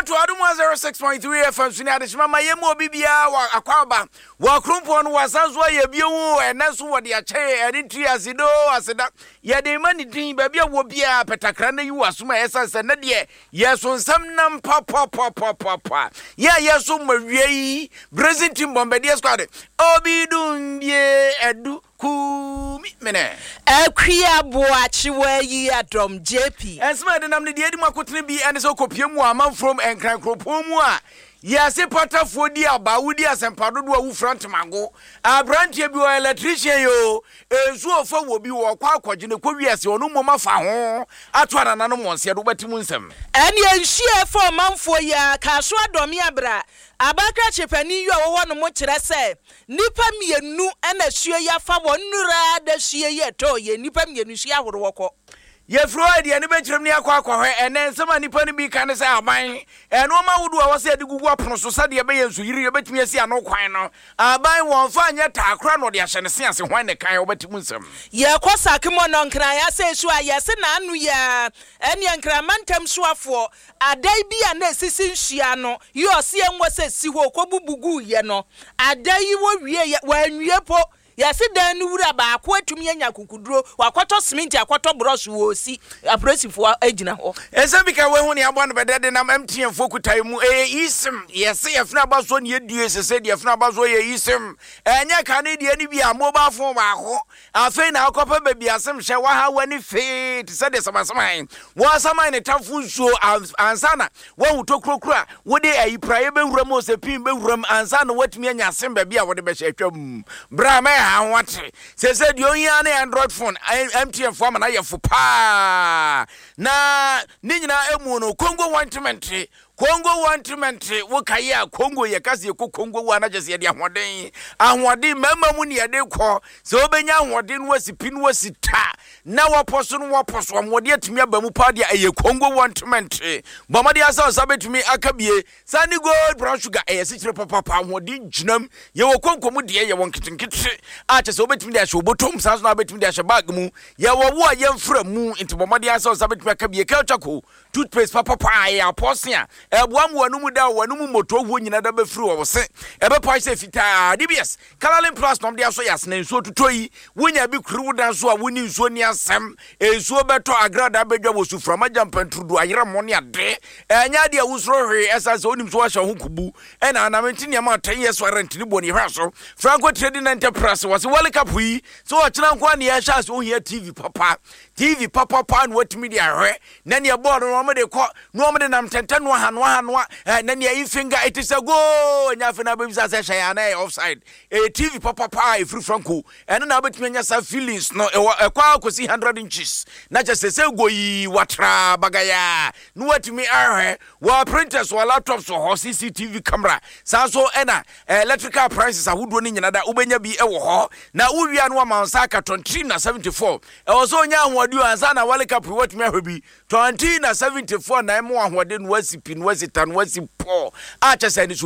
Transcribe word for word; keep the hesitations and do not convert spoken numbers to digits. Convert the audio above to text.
to Adum zero six point three F M Sini Adeshima ma yemu bibia wa akwaba wa krumpo no wasanzo ye biewu eneso wo de ache eri asido aseda ye de mani din ba bia wo bia petakra na yi wasoma esanse na de yeso nsam nam papa papa papa ye yeso mawie Brazil team Bombardier squad obidun bie edu kumi mene Ekwia boachi we adom J P ensma de nam ne de edi makotene bi ene so kopiem aman from enkran kropom a yase patafo di aba wudi asempado do awu front mango abrantie bi o electrician yo ezu ofa wo bi wo kwa akwaje ne kwowiase onu moma fa ho ato anana no monse do batimu nsem ene enhie fo manfo ya kaso adomi abra abakra chepani yo wo no mo kire se nipa mienu ena hie ya fa wonura da hie ye to ye nipa mienu hie ahoro woko ye Freud ye ne bekyerem ne akwa akwa hwe ene nsema nipa ne bi kan se aban eno ma wudu a wose ade gugu apono so sade ye be yensu yiri ye betumi asi ano kwan no aban won fa anya takra no de ahye ne se ase hwan ne kan obetimu nsem ye kwosake mo no nkran ya se su a ye se na anu ya ene nkran mantam suafo adai bi a na sisi nhia no ye ose enwo se si ho kobubugu ye no adai wo wie ye wanwie po yasi dan nu wura ba akwa atumi anya kukuduro wakoto cement akoto brush wo si apresifo agina ho esabika we hu ne abo no bedede na mtn fokutai mu eh isim yesi yefna baso ne edue sese de yefna baso ye isim enya ka ne de ni bia mobile phone ba ho afei na akopa ba bia sem hye wa ha wani fe ti se de samasaman wo saman ne tafu so ansana wo hutokrokura wo de ayi praye be wura mo se pin be wuram ansana watumi anya sem ba bia wo de be hye twam bra me what say said you an Android phone M T N phone na ye fo pa na ni nyina emu no Congo ointment Congo ointment wo kaya Congo ye kase ye Congo wa na jese ye de ahoden ahoden mama mu ne ye de kɔ se obenya ahoden no wasipin wasita na waposo no waposo amode atumi aba mu pa de ye Congo ointment bomade asa osabetumi akabie sani gold brown sugar e sikire papa pa ahoden ginam ye wo konkomu de ye won kitinkiti a che se obetumi de ahye obotom sa so na obetumi de ahye bag mu ye wo wo a ye mfra mu nti bomade asa osabetumi akabie ka chako toothpaste papa pa ye aposia ebuam wanu mu da wanu mu moto ho nyina da be free wo se ebe pa se fita D B S Calalin Plus nom de aso yasna nsuo tutoyi wonya bi kuru da so a woni nsuo ni asem ensuo beto agrada bedwa wo suframa jampantrudu ayere mo ne ade enya de awusro hwe esa se onim so wa hye ho kubu ena anamenti ne ma ten years warrant ni boni hwa so Franco Trading Enterprise was World Cup yi so o kina kwa ne ya sha so hia T V papa T V papa pa no watimi de ahwe na ne board no mo de ko no mo de nam tenten no ha no ha no na ne yi finger it is a go nya fe na be bisa se hye na offside e T V papa pa e free Franco ena na betimi nya sa feelings no e kwa akosi one hundred inches na je se se go yi watra bagaya no watimi ahwe wa printers wa laptops or C C T V camera sa so ena electrical prices ahodo ni nyina da ubenya bi e wo ho na uwia no amansa ka twenty na seventy-four e wo so nya ahodu ansa na World Cup watimi ahwebi twenty na seventy-four na emo ahode no wasipi no wasita no wasipo a che se ni